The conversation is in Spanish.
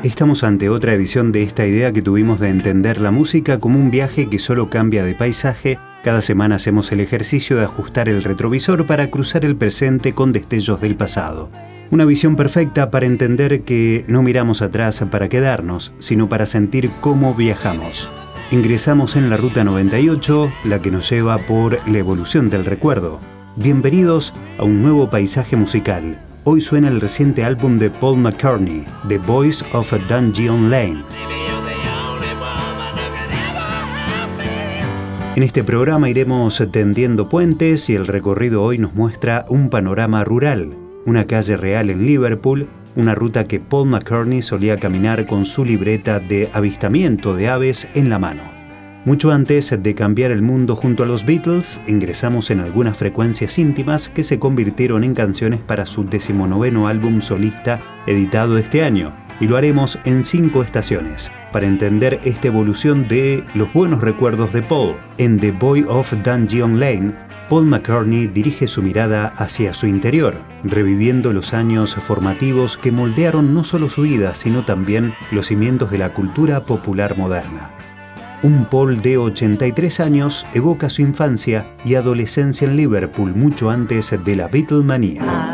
Estamos ante otra edición de esta idea que tuvimos de entender la música como un viaje que solo cambia de paisaje. Cada semana hacemos el ejercicio de ajustar el retrovisor para cruzar el presente con destellos del pasado. Una visión perfecta para entender que no miramos atrás para quedarnos, sino para sentir cómo viajamos. Ingresamos en la Ruta 98, la que nos lleva por la evolución del recuerdo. Bienvenidos a un nuevo paisaje musical. Hoy suena el reciente álbum de Paul McCartney, The Voice of a Dungeon Lane. En este programa iremos tendiendo puentes y el recorrido hoy nos muestra un panorama rural, una calle real en Liverpool, una ruta que Paul McCartney solía caminar con su libreta de avistamiento de aves en la mano. Mucho antes de cambiar el mundo junto a los Beatles, ingresamos en algunas frecuencias íntimas que se convirtieron en canciones para su 19º álbum solista editado este año, y lo haremos en 5 estaciones, para entender esta evolución de los buenos recuerdos de Paul. En The Voice of Dungeon Lane, Paul McCartney dirige su mirada hacia su interior, reviviendo los años formativos que moldearon no solo su vida, sino también los cimientos de la cultura popular moderna. Un Paul de 83 años evoca su infancia y adolescencia en Liverpool mucho antes de la Beatlemanía.